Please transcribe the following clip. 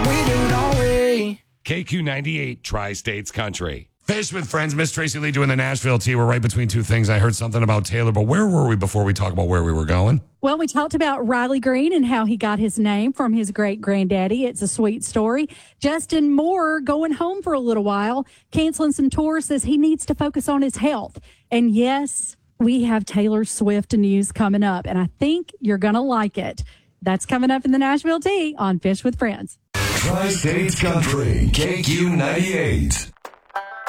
We do, don't we? KQ98, Tri-States Country. Fish with Friends, Miss Tracy Lee doing the Nashville tea. We're right between two things. I heard something about Taylor, but where were we before we talk about where we were going? Well, we talked about Riley Green and how he got his name from his great-granddaddy. It's a sweet story. Justin Moore going home for a little while, canceling some tours, says he needs to focus on his health. And yes, we have Taylor Swift news coming up, and I think you're going to like it. That's coming up in the Nashville Tea on Fish with Friends. Tri-States Country, KQ98.